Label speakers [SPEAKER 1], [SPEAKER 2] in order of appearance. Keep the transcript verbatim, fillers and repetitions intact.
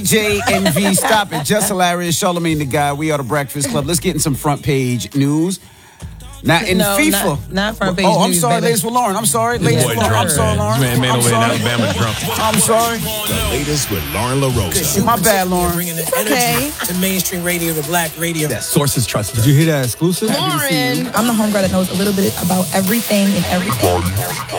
[SPEAKER 1] J and V, stop it. Just hilarious. Charlamagne the Guy. We are the Breakfast Club. Let's get in some front page news. Now, in
[SPEAKER 2] no,
[SPEAKER 1] FIFA.
[SPEAKER 2] Not, not front page
[SPEAKER 1] Oh, I'm
[SPEAKER 2] news,
[SPEAKER 1] sorry,
[SPEAKER 2] baby.
[SPEAKER 1] ladies with Lauren. I'm sorry, ladies with Lauren. I'm sorry, Lauren.
[SPEAKER 3] Man, man
[SPEAKER 1] I'm
[SPEAKER 3] over in
[SPEAKER 1] sorry.
[SPEAKER 3] Alabama drunk.
[SPEAKER 1] I'm sorry.
[SPEAKER 4] The latest with Lauren LaRosa.
[SPEAKER 1] My bad, Lauren.
[SPEAKER 5] Bringing the
[SPEAKER 2] Okay.
[SPEAKER 5] energy to mainstream radio, to black radio.
[SPEAKER 3] Sources trusted.
[SPEAKER 6] Did you hear that exclusive?
[SPEAKER 2] Lauren.
[SPEAKER 7] I'm the homegirl that knows a little bit about everything and everything.